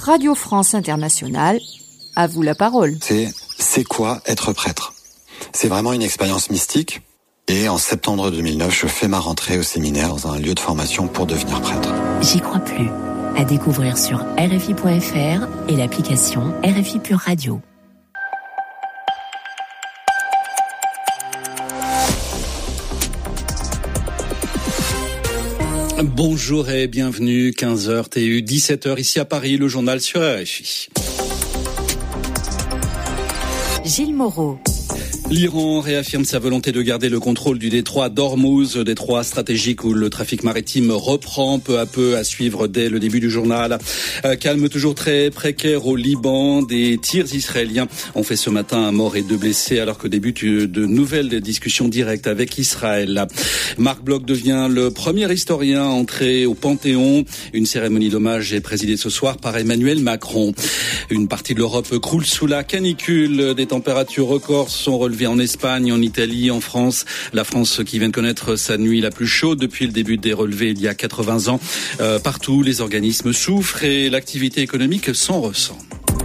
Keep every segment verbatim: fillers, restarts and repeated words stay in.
Radio France Internationale, à vous la parole. C'est, c'est quoi être prêtre ? C'est vraiment une expérience mystique. Et en septembre deux mille neuf, je fais ma rentrée au séminaire dans un lieu de formation pour devenir prêtre. J'y crois plus. À découvrir sur R F I point F R et l'application R F I Pure Radio. Bonjour et bienvenue, quinze heures T U, dix-sept heures ici à Paris, le journal sur R F I. Gilles Moreau. L'Iran réaffirme sa volonté de garder le contrôle du détroit d'Ormuz, détroit stratégique où le trafic maritime reprend peu à peu, à suivre dès le début du journal. Euh, calme toujours très précaire au Liban. Des tirs israéliens ont fait ce matin un mort et deux blessés alors que débutent de nouvelles discussions directes avec Israël. Marc Bloch devient le premier historien entré au Panthéon. Une cérémonie d'hommage est présidée ce soir par Emmanuel Macron. Une partie de l'Europe croule sous la canicule. Des températures records sont relevées en Espagne, en Italie, en France. La France qui vient de connaître sa nuit la plus chaude depuis le début des relevés il y a quatre-vingts ans. Euh, partout, les organismes souffrent et l'activité économique s'en ressent.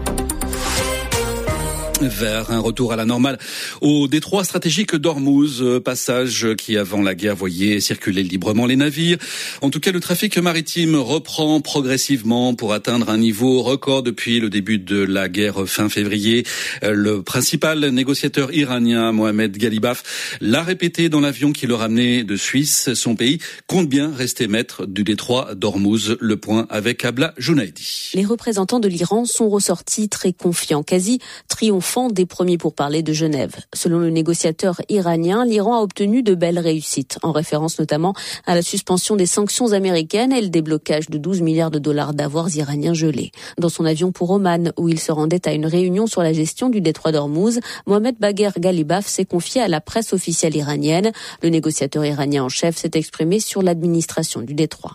Vers un retour à la normale au détroit stratégique d'Ormuz, passage qui avant la guerre voyait circuler librement les navires. En tout cas, le trafic maritime reprend progressivement pour atteindre un niveau record depuis le début de la guerre fin février. Le principal négociateur iranien, Mohamed Ghalibaf, l'a répété dans l'avion qui le ramenait de Suisse. Son pays compte bien rester maître du détroit d'Ormuz. Le point avec Abla Jounaidi. Les représentants de l'Iran sont ressortis très confiants, quasi triomphants des premiers pourparlers de Genève. Selon le négociateur iranien, l'Iran a obtenu de belles réussites, en référence notamment à la suspension des sanctions américaines et le déblocage de douze milliards de dollars d'avoirs iraniens gelés. Dans son avion pour Oman, où il se rendait à une réunion sur la gestion du détroit d'Ormuz, Mohamed Bagher Ghalibaf s'est confié à la presse officielle iranienne. Le négociateur iranien en chef s'est exprimé sur l'administration du détroit.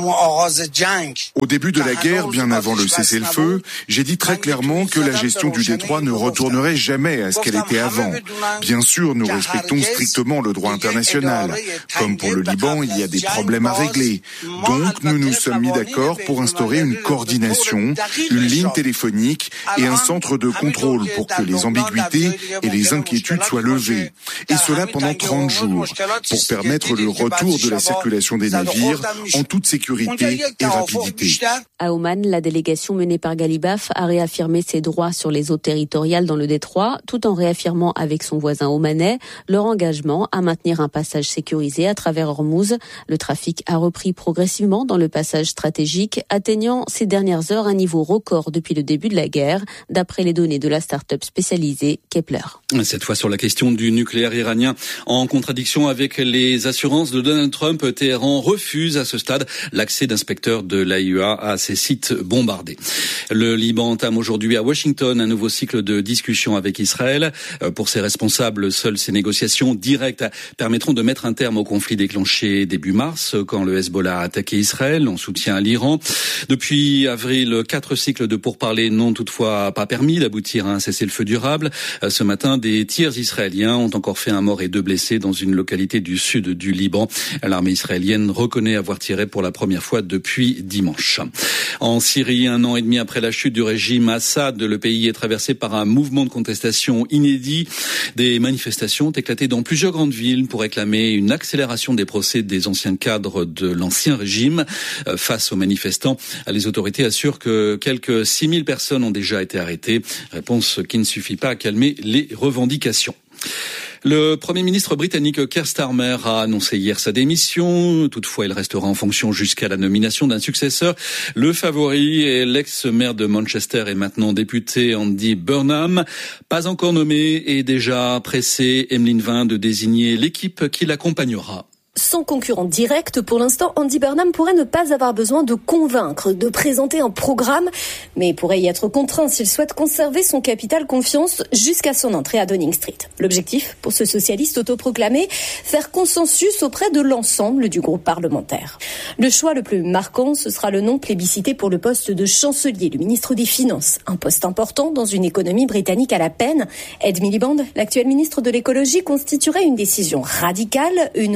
Au début de la guerre, bien avant le cessez-le-feu, j'ai dit très clairement que la gestion du détroit ne retournerait jamais à ce qu'elle était avant. Bien sûr, nous respectons strictement le droit international. Comme pour le Liban, il y a des problèmes à régler. Donc, nous nous sommes mis d'accord pour instaurer une coordination, une ligne téléphonique et un centre de contrôle pour que les ambiguïtés et les inquiétudes soient levées. Et cela pendant trente jours, pour permettre le retour de la circulation des navires en toute sécurité et rapidité. À Oman, la délégation menée par Ghalibaf a réaffirmé ses droits sur les eaux territoriales dans le détroit, tout en réaffirmant avec son voisin omanais leur engagement à maintenir un passage sécurisé à travers Ormuz. Le trafic a repris progressivement dans le passage stratégique, atteignant ces dernières heures un niveau record depuis le début de la guerre, d'après les données de la start-up spécialisée Kepler. Cette fois sur la question du nucléaire iranien, en contradiction avec les assurances de Donald Trump, Téhéran refuse à ce stade l'accès d'inspecteurs de l'A I E A à ces sites bombardés. Le Liban entame aujourd'hui à Washington un nouveau cycle de discussions avec Israël. Pour ses responsables, seules ces négociations directes permettront de mettre un terme au conflit déclenché début mars, quand le Hezbollah a attaqué Israël en soutien à l'Iran. Depuis avril, quatre cycles de pourparlers n'ont toutefois pas permis d'aboutir à un cessez-le-feu durable. Ce matin, des tirs israéliens ont encore fait un mort et deux blessés dans une localité du sud du Liban. L'armée israélienne reconnaît avoir tiré pour la première fois depuis dimanche. En Syrie, un an et demi après la chute du régime Assad, le pays est traversé par un mouvement de contestation inédit. Des manifestations ont éclaté dans plusieurs grandes villes pour réclamer une accélération des procès des anciens cadres de l'ancien régime. Face aux manifestants, les autorités assurent que quelques six mille personnes ont déjà été arrêtées. Réponse qui ne suffit pas à calmer les revendications. Le Premier ministre britannique Keir Starmer a annoncé hier sa démission. Toutefois, il restera en fonction jusqu'à la nomination d'un successeur. Le favori est l'ex-maire de Manchester et maintenant député Andy Burnham. Pas encore nommé et déjà pressé, Emeline Vin de désigner l'équipe qui l'accompagnera. Sans concurrent direct, pour l'instant, Andy Burnham pourrait ne pas avoir besoin de convaincre, de présenter un programme, mais pourrait y être contraint s'il souhaite conserver son capital confiance jusqu'à son entrée à Downing Street. L'objectif, pour ce socialiste autoproclamé, faire consensus auprès de l'ensemble du groupe parlementaire. Le choix le plus marquant, ce sera le nom plébiscité pour le poste de chancelier, le ministre des Finances, un poste important dans une économie britannique à la peine. Ed Miliband, l'actuel ministre de l'écologie, constituerait une décision radicale, une main tendue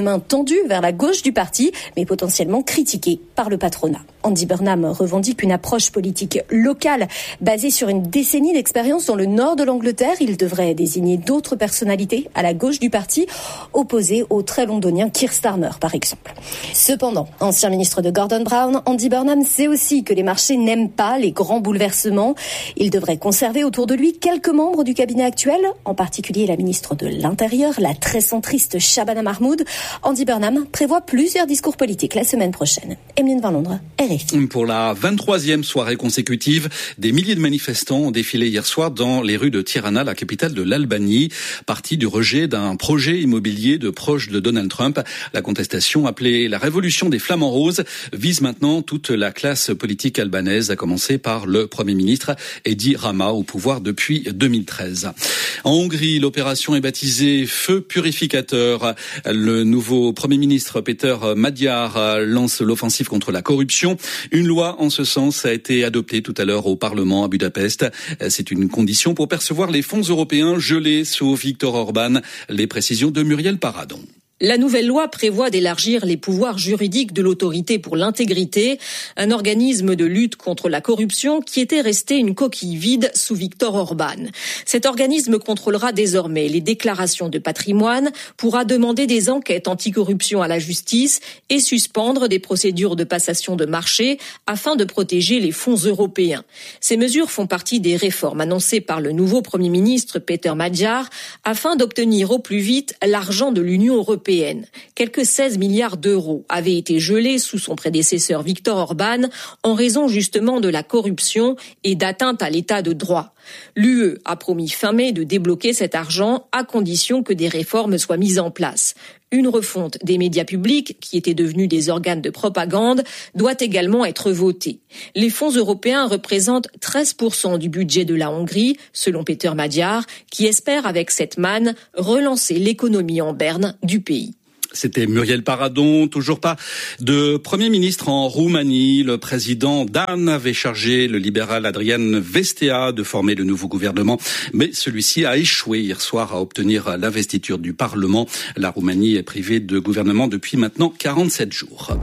attendu vers la gauche du parti, mais potentiellement critiqué par le patronat. Andy Burnham revendique une approche politique locale basée sur une décennie d'expérience dans le nord de l'Angleterre. Il devrait désigner d'autres personnalités à la gauche du parti, opposées au très londonien Keir Starmer, par exemple. Cependant, ancien ministre de Gordon Brown, Andy Burnham sait aussi que les marchés n'aiment pas les grands bouleversements. Il devrait conserver autour de lui quelques membres du cabinet actuel, en particulier la ministre de l'Intérieur, la très centriste Shabana Mahmoud. Andy Burnham prévoit plusieurs discours politiques la semaine prochaine. Emeline Van Londres, R F I. Pour la vingt-troisième soirée consécutive, des milliers de manifestants ont défilé hier soir dans les rues de Tirana, la capitale de l'Albanie, partie du rejet d'un projet immobilier de proches de Donald Trump. La contestation, appelée la révolution des flamants roses, vise maintenant toute la classe politique albanaise, à commencer par le Premier ministre Edi Rama, au pouvoir depuis deux mille treize. En Hongrie, l'opération est baptisée Feu purificateur. Le nouveau Premier ministre Peter Magyar lance l'offensive contre la corruption. Une loi en ce sens a été adoptée tout à l'heure au Parlement à Budapest. C'est une condition pour percevoir les fonds européens gelés sous Viktor Orban. Les précisions de Muriel Paradon. La nouvelle loi prévoit d'élargir les pouvoirs juridiques de l'autorité pour l'intégrité, un organisme de lutte contre la corruption qui était resté une coquille vide sous Viktor Orban. Cet organisme contrôlera désormais les déclarations de patrimoine, pourra demander des enquêtes anticorruption à la justice et suspendre des procédures de passation de marché afin de protéger les fonds européens. Ces mesures font partie des réformes annoncées par le nouveau Premier ministre Peter Magyar afin d'obtenir au plus vite l'argent de l'Union européenne. Quelques seize milliards d'euros avaient été gelés sous son prédécesseur Viktor Orban en raison justement de la corruption et d'atteinte à l'état de droit. L'U E a promis fin mai de débloquer cet argent à condition que des réformes soient mises en place. Une refonte des médias publics, qui étaient devenus des organes de propagande, doit également être votée. Les fonds européens représentent treize pour cent du budget de la Hongrie, selon Peter Magyar, qui espère avec cette manne relancer l'économie en berne du pays. C'était Muriel Paradon. Toujours pas de Premier ministre en Roumanie. Le président Dan avait chargé le libéral Adrian Vestea de former le nouveau gouvernement, mais celui-ci a échoué hier soir à obtenir l'investiture du Parlement. La Roumanie est privée de gouvernement depuis maintenant quarante-sept jours.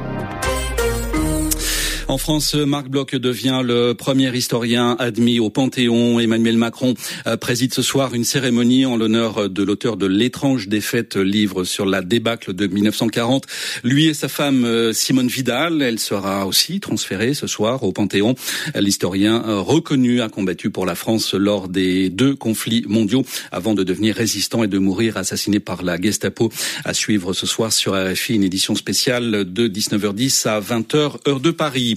En France, Marc Bloch devient le premier historien admis au Panthéon. Emmanuel Macron préside ce soir une cérémonie en l'honneur de l'auteur de L'étrange défaite, livre sur la débâcle de mille neuf cent quarante. Lui et sa femme Simone Vidal, elle sera aussi transférée ce soir au Panthéon. L'historien reconnu a combattu pour la France lors des deux conflits mondiaux avant de devenir résistant et de mourir assassiné par la Gestapo. À suivre ce soir sur R F I, une édition spéciale de dix-neuf heures dix à vingt heures, heure de Paris.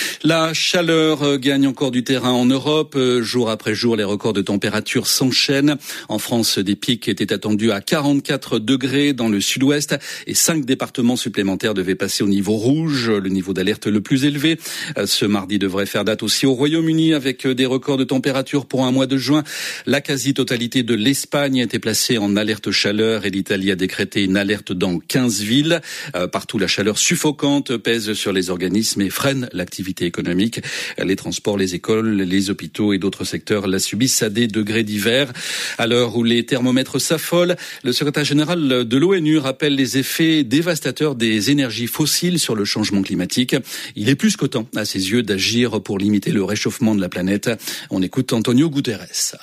La chaleur gagne encore du terrain en Europe. Jour après jour, les records de température s'enchaînent. En France, des pics étaient attendus à quarante-quatre degrés dans le sud-ouest et cinq départements supplémentaires devaient passer au niveau rouge, le niveau d'alerte le plus élevé. Ce mardi devrait faire date aussi au Royaume-Uni avec des records de température pour un mois de juin. La quasi-totalité de l'Espagne a été placée en alerte chaleur et l'Italie a décrété une alerte dans quinze villes. Partout, la chaleur suffocante pèse sur les organismes et freine l'activité économique. Les transports, les écoles, les hôpitaux et d'autres secteurs la subissent à des degrés divers. À l'heure où les thermomètres s'affolent, le secrétaire général de l'ONU rappelle les effets dévastateurs des énergies fossiles sur le changement climatique. Il est plus que temps, à ses yeux, d'agir pour limiter le réchauffement de la planète. On écoute Antonio Guterres.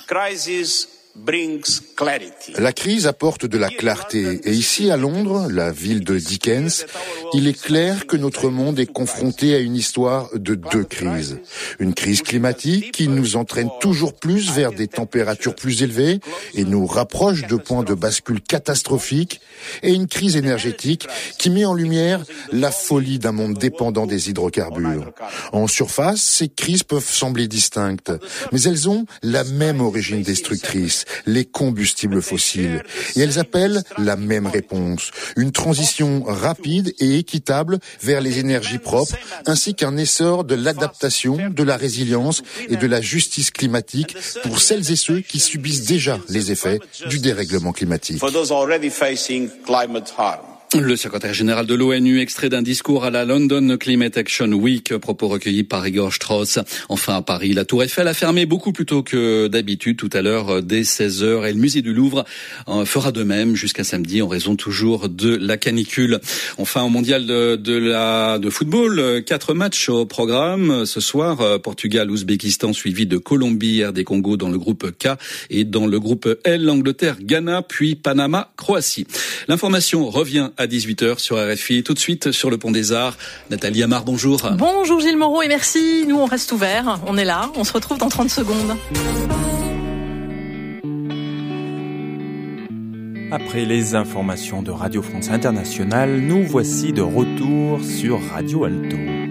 Crisis brings clarity. La crise apporte de la clarté. Et ici, à Londres, la ville de Dickens, il est clair que notre monde est confronté à une histoire de deux crises. Une crise climatique qui nous entraîne toujours plus vers des températures plus élevées et nous rapproche de points de bascule catastrophiques, et une crise énergétique qui met en lumière la folie d'un monde dépendant des hydrocarbures. En surface, ces crises peuvent sembler distinctes, mais elles ont la même origine destructrice, les combustibles fossiles. Et elles appellent la même réponse, une transition rapide et équitable vers les énergies propres, ainsi qu'un essor de l'adaptation, de la résilience et de la justice climatique pour celles et ceux qui subissent déjà les effets du dérèglement climatique. Le secrétaire général de l'ONU, extrait d'un discours à la London Climate Action Week, propos recueillis par Igor Strauss. Enfin, à Paris, la Tour Eiffel a fermé beaucoup plus tôt que d'habitude tout à l'heure, dès seize heures, et le musée du Louvre fera de même jusqu'à samedi en raison toujours de la canicule. Enfin, au mondial de, de la de football, quatre matchs au programme ce soir. Portugal, Ouzbékistan, suivi de Colombie, R D Congo dans le groupe K, et dans le groupe L, Angleterre, Ghana, puis Panama, Croatie. L'information revient à dix-huit heures sur R F I. Tout de suite sur le Pont des Arts. Nathalie Amar, bonjour. Bonjour Gilles Moreau et merci. Nous, on reste ouverts. On est là. On se retrouve dans trente secondes. Après les informations de Radio France Internationale, nous voici de retour sur Radio Alto.